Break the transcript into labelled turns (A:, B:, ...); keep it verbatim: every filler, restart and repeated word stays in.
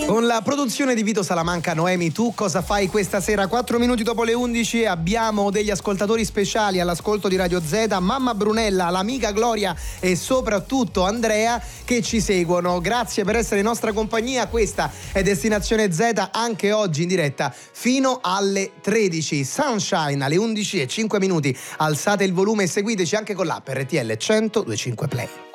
A: Con la produzione di Vito Salamanca, Noemi, tu cosa fai questa sera? Quattro minuti dopo le undici abbiamo degli ascoltatori speciali all'ascolto di Radio Z, mamma Brunella, l'amica Gloria e soprattutto Andrea che ci seguono. Grazie per essere in nostra compagnia, questa è Destinazione Z anche oggi in diretta fino alle tredici. Sunshine alle undici e cinque minuti, alzate il volume e seguiteci anche con l'app R T L cento due e cinque Play.